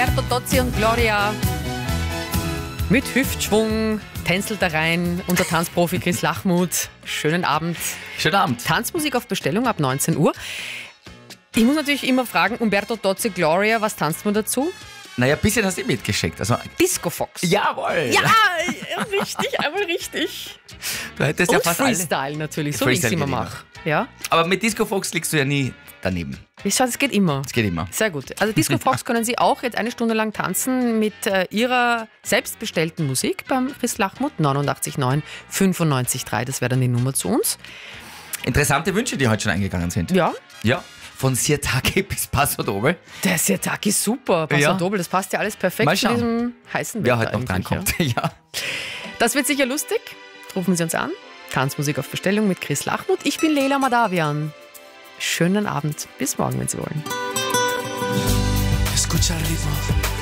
Umberto Tozzi und Gloria mit Hüftschwung tänzelt da rein unser Tanzprofi Chris Lachmuth. Schönen Abend. Schönen Abend. Tanzmusik auf Bestellung ab 19 Uhr. Ich muss natürlich immer fragen, Umberto Tozzi, Gloria, was tanzt man dazu? Naja, ein bisschen hast du mitgeschickt. Also, Disco Fox. jawohl! Ja, richtig, einmal richtig. Du hättest Und ja fast alle. Freestyle natürlich, so wie ich es Freestyle immer geht mache. Ja? Aber mit Disco Fox liegst du ja nie daneben. Ich schaue, es geht immer. Es geht immer. Sehr gut. Also Disco Fox können Sie auch jetzt eine Stunde lang tanzen mit Ihrer selbstbestellten Musik beim Chris Lachmuth 89.9 95.3. Das wäre dann die Nummer zu uns. Interessante Wünsche, die heute schon eingegangen sind. Ja, Ja. Von Sirtaki bis Paso Doble. der Sirtaki ist super. Pass Ja. auf, Dobel, das passt ja alles perfekt Mal zu schauen. diesem heißen Wer Wetter heute noch eigentlich, drankommt. Ja. Ja. Das wird sicher lustig. Rufen Sie uns an. Tanzmusik auf Bestellung mit Chris Lachmuth. Ich bin Leila Madavian. Schönen Abend. Bis morgen, wenn Sie wollen. Escucha el ritmo.